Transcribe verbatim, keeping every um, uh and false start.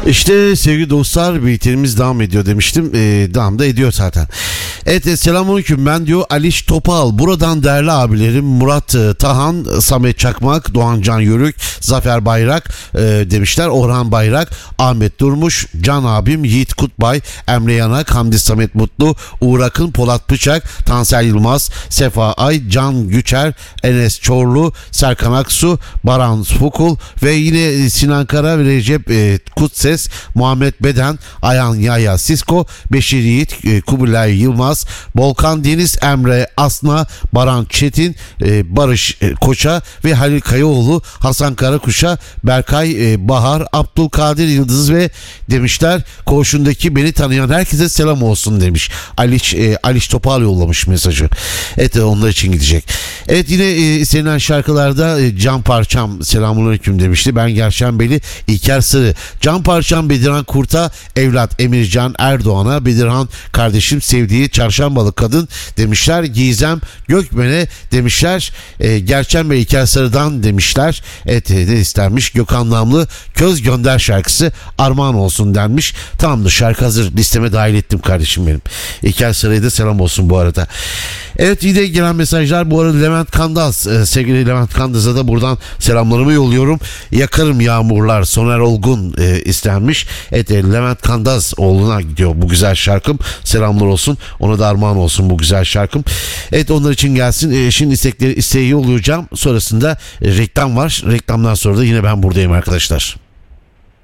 İşte sevgili dostlar, bültenimiz devam ediyor demiştim. Ee, devam da ediyor zaten. Evet, e, selamünaleyküm, ben diyor Aliş Topal. Buradan değerli abilerim Murat e, Tahan, Samet Çakmak, Doğan Can Yörük, Zafer Bayrak e, demişler. Orhan Bayrak, Ahmet Durmuş, Can abim, Yiğit Kutbay, Emre Yanak, Hamdi Samet Mutlu, Uğur Akın, Polat Bıçak, Tansel Yılmaz, Sefa Ay, Can Güçer, Enes Çorlu, Serkan Aksu, Baran Fukul ve yine Sinan Kara ve Recep e, Kutses, Muhammed Beden, Ayhan Yaya Sisko, Beşir Yiğit, e, Kubilay Yılmaz, Volkan Deniz, Emre Asna, Baran Çetin, e, Barış e, Koça ve Halil Kayaoğlu, Hasan Karakuş'a, Berkay e, Bahar, Abdülkadir Yıldız ve demişler koğuşundaki beni tanıyan herkese selam olsun demiş. Aliş, e, Aliş Topal yollamış mesajı. Evet, onlar için gidecek. Evet, yine e, istenilen şarkılarda e, Can Parçam selamünaleyküm demişti. Ben Gerşenbeli İlker Sırı. Can Parçam Bedirhan Kurt'a, evlat Emircan Erdoğan'a, Bedirhan kardeşim sevdiği çarşambalı kadın demişler. Gizem Gökmen'e demişler. E, Gerçenbeli İlker Sarı'dan demişler. Evet, e, ne istermiş? Gökhan Namlı Köz Gönder şarkısı armağan olsun denmiş. Tamamdır, şarkı hazır, listeme dahil ettim kardeşim benim. İlker Sarı'ya da selam olsun bu arada. Evet, yine gelen mesajlar bu arada Levent Kandaz, e, sevgili Levent Kandaz'a da buradan selamlarımı yolluyorum. Yakarım Yağmurlar, Soner Olgun e, istenmiş. Evet, e, Levent Kandaz oğluna gidiyor bu güzel şarkım. Selamlar olsun. Ona da armağan olsun bu güzel şarkım. Evet, onlar için gelsin. E, şimdi istekleri isteği yollayacağım. Sonrasında e, reklam var. Reklamdan sonra da yine ben buradayım arkadaşlar.